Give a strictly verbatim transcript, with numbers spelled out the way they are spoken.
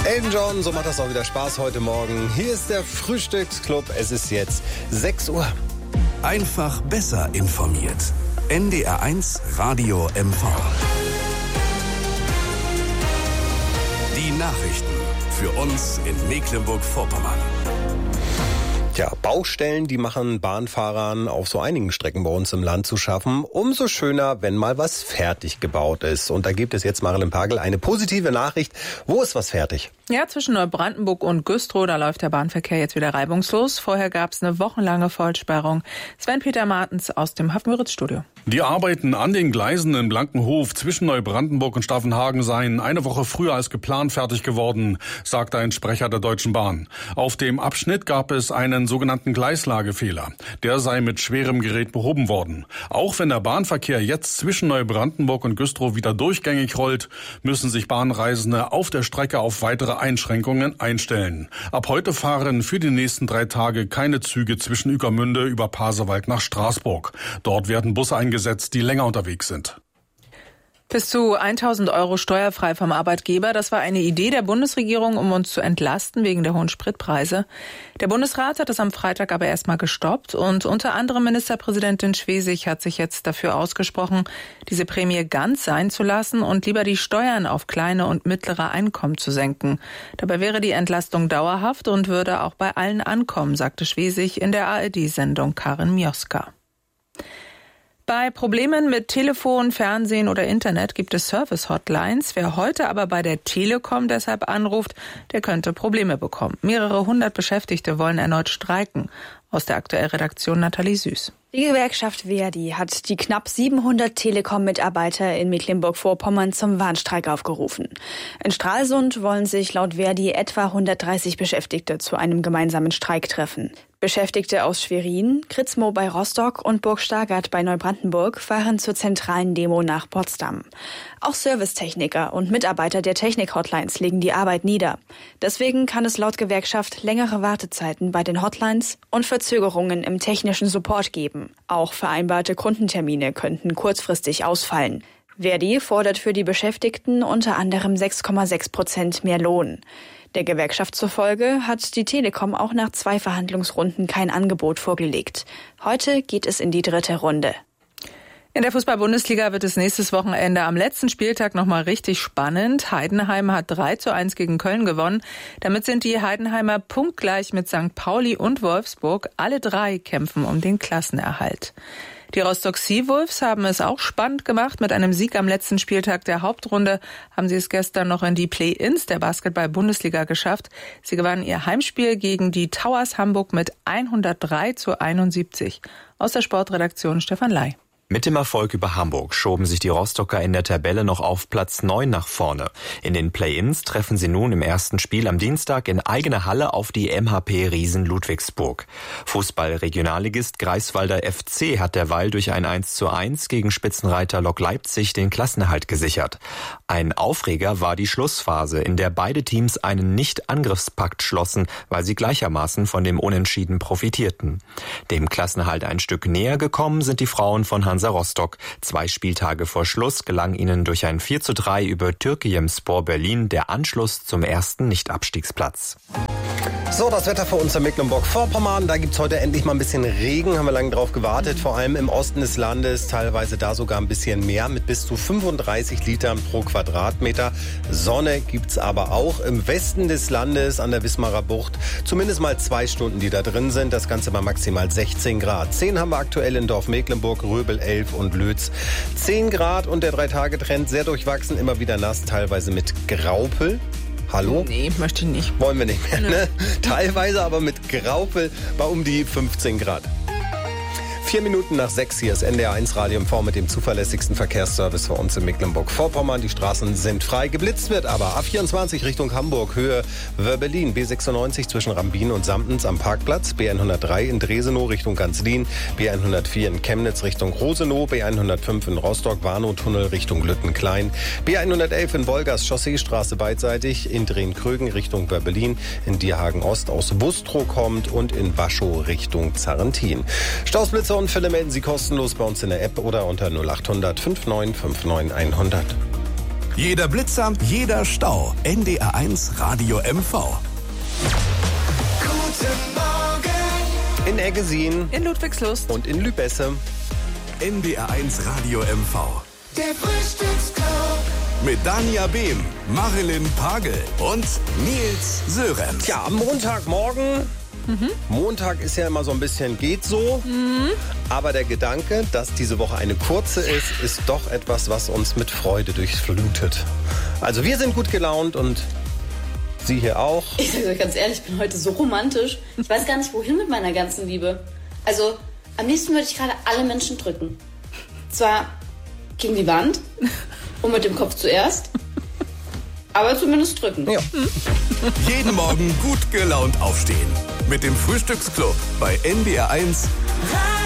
Elton John, so macht das auch wieder Spaß heute Morgen. Hier ist der Frühstücksclub. Es ist jetzt sechs Uhr. Einfach besser informiert. N D R eins Radio M V. Die Nachrichten für uns in Mecklenburg-Vorpommern. Ja, Baustellen, die machen Bahnfahrern auf so einigen Strecken bei uns im Land zu schaffen. Umso schöner, wenn mal was fertig gebaut ist. Und da gibt es jetzt, Marilyn Pagel, eine positive Nachricht. Wo ist was fertig? Ja, zwischen Neubrandenburg und Güstrow, da läuft der Bahnverkehr jetzt wieder reibungslos. Vorher gab es eine wochenlange Vollsperrung. Sven-Peter Martens aus dem Hafenmüritz-Studio. Die Arbeiten an den Gleisen in Blankenhof zwischen Neubrandenburg und Staffenhagen seien eine Woche früher als geplant fertig geworden, sagte ein Sprecher der Deutschen Bahn. Auf dem Abschnitt gab es einen sogenannten Gleislagefehler. Der sei mit schwerem Gerät behoben worden. Auch wenn der Bahnverkehr jetzt zwischen Neubrandenburg und Güstrow wieder durchgängig rollt, müssen sich Bahnreisende auf der Strecke auf weitere Einschränkungen einstellen. Ab heute fahren für die nächsten drei Tage keine Züge zwischen Ueckermünde über Pasewalk nach Straßburg. Dort werden Busse eingesetzt, die länger unterwegs sind. Bis zu tausend Euro steuerfrei vom Arbeitgeber, das war eine Idee der Bundesregierung, um uns zu entlasten wegen der hohen Spritpreise. Der Bundesrat hat es am Freitag aber erstmal gestoppt und unter anderem Ministerpräsidentin Schwesig hat sich jetzt dafür ausgesprochen, diese Prämie ganz sein zu lassen und lieber die Steuern auf kleine und mittlere Einkommen zu senken. Dabei wäre die Entlastung dauerhaft und würde auch bei allen ankommen, sagte Schwesig in der A R D-Sendung Karin Mioska. Bei Problemen mit Telefon, Fernsehen oder Internet gibt es Service-Hotlines. Wer heute aber bei der Telekom deshalb anruft, der könnte Probleme bekommen. Mehrere hundert Beschäftigte wollen erneut streiken. Aus der Aktuell-Redaktion Nathalie Süß. Die Gewerkschaft Verdi hat die knapp siebenhundert Telekom-Mitarbeiter in Mecklenburg-Vorpommern zum Warnstreik aufgerufen. In Stralsund wollen sich laut Verdi etwa hundertdreißig Beschäftigte zu einem gemeinsamen Streik treffen. Beschäftigte aus Schwerin, Kritzmo bei Rostock und Burg Stargard bei Neubrandenburg fahren zur zentralen Demo nach Potsdam. Auch Servicetechniker und Mitarbeiter der Technik-Hotlines legen die Arbeit nieder. Deswegen kann es laut Gewerkschaft längere Wartezeiten bei den Hotlines und Verzögerungen im technischen Support geben. Auch vereinbarte Kundentermine könnten kurzfristig ausfallen. Verdi fordert für die Beschäftigten unter anderem sechs Komma sechs Prozent mehr Lohn. Der Gewerkschaft zufolge hat die Telekom auch nach zwei Verhandlungsrunden kein Angebot vorgelegt. Heute geht es in die dritte Runde. In der Fußball-Bundesliga wird es nächstes Wochenende am letzten Spieltag nochmal richtig spannend. Heidenheim hat drei zu eins gegen Köln gewonnen. Damit sind die Heidenheimer punktgleich mit Sankt Pauli und Wolfsburg. Alle drei kämpfen um den Klassenerhalt. Die Rostock Seawolves haben es auch spannend gemacht. Mit einem Sieg am letzten Spieltag der Hauptrunde haben sie es gestern noch in die Play-ins der Basketball-Bundesliga geschafft. Sie gewannen ihr Heimspiel gegen die Towers Hamburg mit hundertdrei zu einundsiebzig. Aus der Sportredaktion Stefan Ley. Mit dem Erfolg über Hamburg schoben sich die Rostocker in der Tabelle noch auf Platz neun nach vorne. In den Play-ins treffen sie nun im ersten Spiel am Dienstag in eigener Halle auf die M H P Riesen Ludwigsburg. Fußball-Regionalligist Greifswalder F C hat derweil durch ein eins zu eins gegen Spitzenreiter Lok Leipzig den Klassenerhalt gesichert. Ein Aufreger war die Schlussphase, in der beide Teams einen Nicht-Angriffspakt schlossen, weil sie gleichermaßen von dem Unentschieden profitierten. Dem Klassenerhalt ein Stück näher gekommen sind die Frauen von Hansa Rostock. Zwei Spieltage vor Schluss gelang ihnen durch ein vier zu drei über Türkiyemspor Berlin der Anschluss zum ersten Nicht-Abstiegsplatz. So, das Wetter für uns in Mecklenburg-Vorpommern. Da gibt's heute endlich mal ein bisschen Regen, haben wir lange drauf gewartet. Vor allem im Osten des Landes, teilweise da sogar ein bisschen mehr mit bis zu fünfunddreißig Litern pro Quadratmeter. Sonne gibt's aber auch im Westen des Landes an der Wismarer Bucht. Zumindest mal zwei Stunden, die da drin sind. Das Ganze bei maximal sechzehn Grad. zehn haben wir aktuell in Dorf Mecklenburg, Röbel elf und Lötz zehn Grad. Und der Drei-Tage-Trend sehr durchwachsen, immer wieder nass, teilweise mit Graupel. Hallo? Nee, möchte ich nicht. Wollen wir nicht mehr, ne? Teilweise aber mit Graupel bei um die fünfzehn Grad. Vier Minuten nach sechs, hier ist N D R eins Radio M V mit dem zuverlässigsten Verkehrsservice für uns in Mecklenburg-Vorpommern. Die Straßen sind frei, geblitzt wird aber A vierundzwanzig Richtung Hamburg, Höhe Wörbelin, B sechsundneunzig zwischen Rambin und Samtens am Parkplatz, B hundertdrei in Dresenow Richtung Ganzlin, B hundertvier in Chemnitz Richtung Rosenow, B hundertfünf in Rostock, Warnow-Tunnel Richtung Lüttenklein, B hundertelf in Wolgast, Chausseestraße beidseitig, in Drehn-Krögen Richtung Wörbelin, in Dierhagen Ost aus Bustrow kommt und in Waschow Richtung Zarrentin. Stausblitzer Unfälle melden Sie kostenlos bei uns in der App oder unter null acht hundert fünfundneunzig neunundfünfzig hundert. Jeder Blitzer, jeder Stau. N D R eins Radio M V. Guten Morgen. In Eggesin. In Ludwigslust. Und in Lübesse. N D R eins Radio M V. Der Frühstücksclub. Mit Dania Behm, Marilyn Pagel und Nils Sörenz. Tja, am Montagmorgen. Mhm. Montag ist ja immer so ein bisschen geht so. Mhm. Aber der Gedanke, dass diese Woche eine kurze ist, ist doch etwas, was uns mit Freude durchflutet. Also wir sind gut gelaunt und Sie hier auch. Ich sage euch ganz ehrlich, ich bin heute so romantisch. Ich weiß gar nicht, wohin mit meiner ganzen Liebe. Also, am liebsten würde ich gerade alle Menschen drücken. Zwar gegen die Wand und mit dem Kopf zuerst, aber zumindest drücken. Ja. Jeden Morgen gut gelaunt aufstehen. Mit dem Frühstücksclub bei N D R eins.